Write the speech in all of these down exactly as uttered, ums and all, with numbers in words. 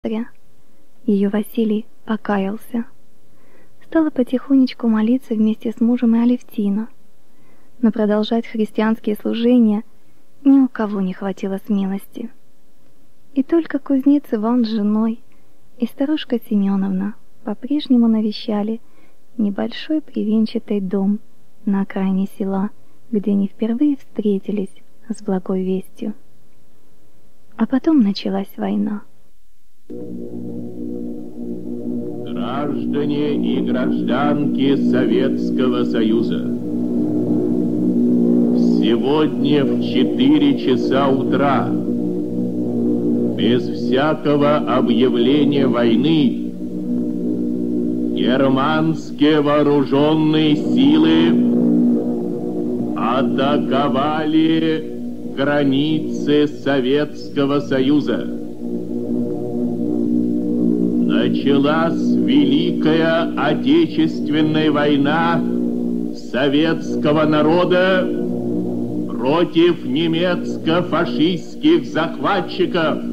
Ее Василий покаялся. Стала потихонечку молиться вместе с мужем и Алевтина, но продолжать христианские служения ни у кого не хватило смелости. И только кузнец Иван с женой и старушка Семеновна по-прежнему навещали небольшой бревенчатый дом на окраине села, где они впервые встретились с благой вестью. А потом началась война. Граждане и гражданки Советского Союза, сегодня в четыре часа утра, без всякого объявления войны, германские вооруженные силы атаковали границы Советского Союза. Началась Великая Отечественная война советского народа против немецко-фашистских захватчиков.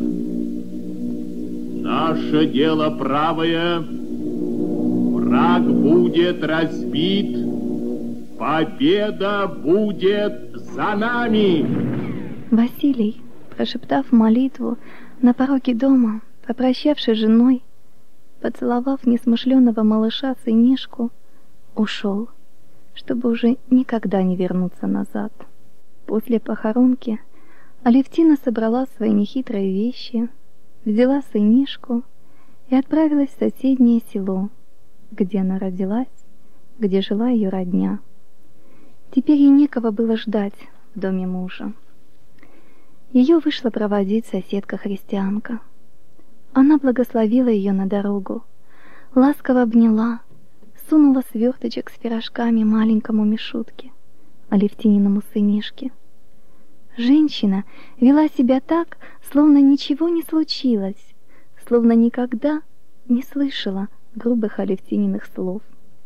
Наше дело правое, враг будет разбит, победа будет за нами. Василий, прошептав молитву на пороге дома, попрощавшись с женой, поцеловав несмышленного малыша сынишку, ушел, чтобы уже никогда не вернуться назад. После похоронки Алевтина собрала свои нехитрые вещи, взяла сынишку и отправилась в соседнее село, где она родилась, где жила ее родня. Теперь ей некого было ждать в доме мужа. Ее вышла проводить соседка-христианка. Она благословила ее на дорогу, ласково обняла, сунула сверточек с пирожками маленькому Мишутке, Алевтининому сынишке. Женщина вела себя так, словно ничего не случилось, словно никогда не слышала грубых Алевтининых слов.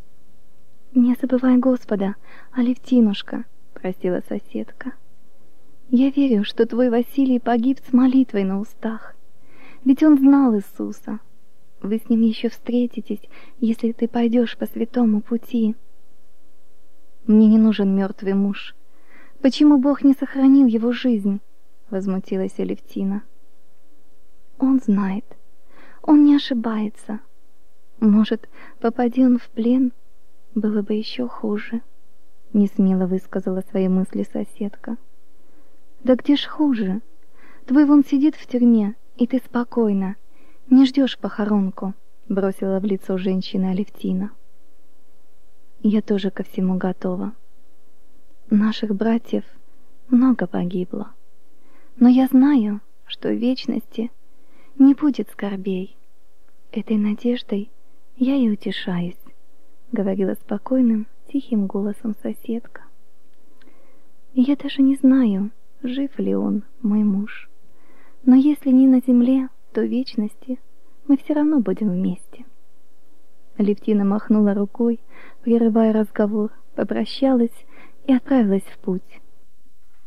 «Не забывай Господа, Алевтинушка», — просила соседка. «Я верю, что твой Василий погиб с молитвой на устах. Ведь он знал Иисуса. Вы с ним еще встретитесь, если ты пойдешь по святому пути». «Мне не нужен мертвый муж. Почему Бог не сохранил его жизнь?» — возмутилась Алевтина. «Он знает. Он не ошибается. Может, попади он в плен, было бы еще хуже», — несмело высказала свои мысли соседка. «Да где ж хуже? Твой вон сидит в тюрьме, и ты спокойно, не ждешь похоронку», — бросила в лицо женщины Алевтина. «Я тоже ко всему готова. Наших братьев много погибло, но я знаю, что в вечности не будет скорбей. Этой надеждой я и утешаюсь», — говорила спокойным, тихим голосом соседка. «Я даже не знаю, жив ли он, мой муж. Но если не на земле, то в вечности мы все равно будем вместе». Алевтина махнула рукой, прерывая разговор, попрощалась и отправилась в путь.